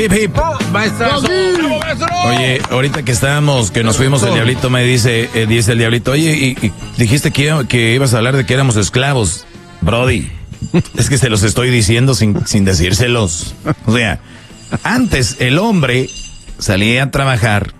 Hip, hip. Maestrazo. Oye, ahorita que nos fuimos, el diablito me dice el diablito, oye, y dijiste que ibas a hablar de que éramos esclavos. Brody, es que se los estoy diciendo sin decírselos. O sea, antes el hombre salía a trabajar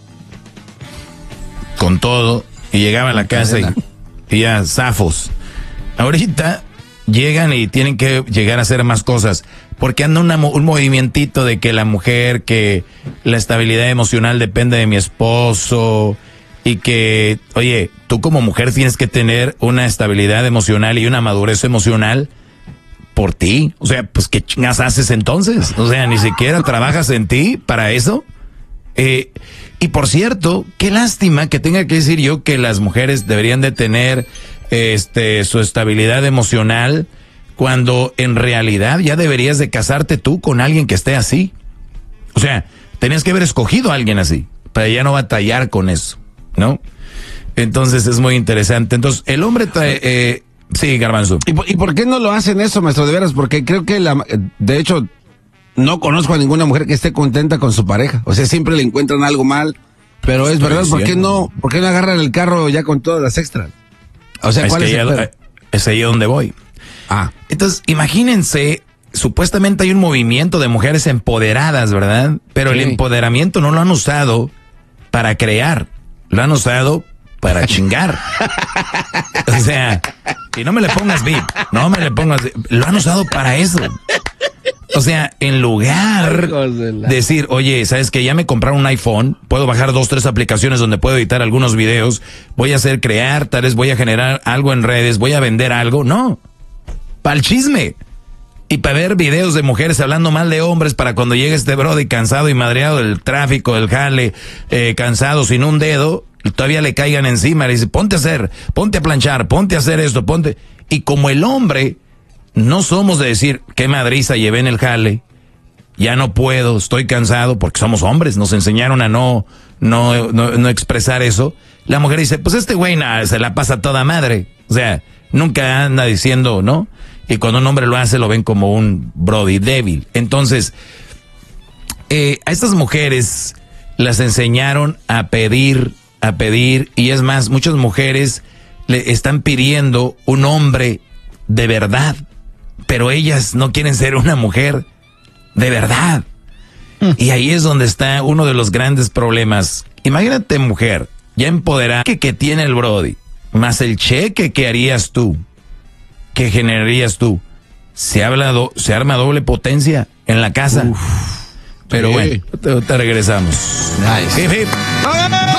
con todo y llegaba a la casa y ya zafos. Ahorita llegan y tienen que llegar a hacer más cosas. Porque anda un movimientito de que la mujer, que la estabilidad emocional depende de mi esposo y que, oye, tú como mujer tienes que tener una estabilidad emocional y una madurez emocional por ti. O sea, pues ¿qué chingas haces entonces? O sea, ni siquiera trabajas en ti para eso. Y por cierto, qué lástima que tenga que decir yo que las mujeres deberían de tener su estabilidad emocional, cuando en realidad ya deberías de casarte tú con alguien que esté así. O sea, tenías que haber escogido a alguien así, para ya no batallar con eso, ¿no? Entonces es muy interesante. Entonces, el hombre trae... sí, Garbanzo. ¿Y por qué no lo hacen eso, maestro, de veras? Porque creo que, de hecho, no conozco a ninguna mujer que esté contenta con su pareja. O sea, siempre le encuentran algo mal, pero es verdad, ¿por qué no agarran el carro ya con todas las extras? O sea, ¿cuál es ahí donde voy? Entonces, imagínense, supuestamente hay un movimiento de mujeres empoderadas, ¿verdad? Pero el empoderamiento no lo han usado para crear, lo han usado para chingar. O sea, y no me le pongas beat, lo han usado para eso. O sea, en lugar de decir, oye, ¿sabes qué? Ya me compraron un iPhone, puedo bajar 2, 3 aplicaciones donde puedo editar algunos videos, voy a crear, tal vez voy a generar algo en redes, voy a vender algo. No, para el chisme. Y para ver videos de mujeres hablando mal de hombres para cuando llegue este brody cansado y madreado del tráfico, del jale, cansado, sin un dedo, y todavía le caigan encima. Le dice, ponte a planchar, ponte a hacer esto, ponte. Y como el hombre... no somos de decir, qué madriza llevé en el jale, ya no puedo, estoy cansado, porque somos hombres, nos enseñaron a no expresar eso. La mujer dice, pues este güey se la pasa toda madre, o sea, nunca anda diciendo, ¿no? Y cuando un hombre lo hace, lo ven como un brody débil. Entonces, a estas mujeres las enseñaron a pedir, y es más, muchas mujeres le están pidiendo un hombre de verdad, pero ellas no quieren ser una mujer de verdad. Y ahí es donde está uno de los grandes problemas. Imagínate, mujer, ya empoderada, que tiene el brody, más el cheque que harías tú, que generarías tú. Se arma doble potencia en la casa. Pero bueno, te regresamos. Nice. Hip, hip.